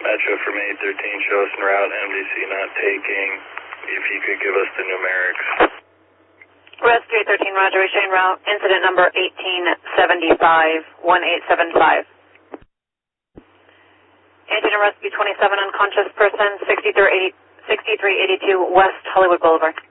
Metro from 813, show us en route, MDC not taking, if you could give us the numerics. Res 313, Roger, we show en route, incident number 1875, 1875. Antigen Rescue 27, unconscious person, 6382 West Hollywood Boulevard.